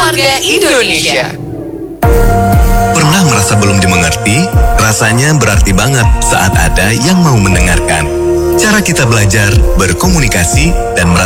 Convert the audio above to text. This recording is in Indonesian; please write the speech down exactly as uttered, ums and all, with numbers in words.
Keluarga Indonesia. Pernah merasa belum dimengerti? Rasanya berarti banget saat ada yang mau mendengarkan. Cara kita belajar, berkomunikasi, dan merasa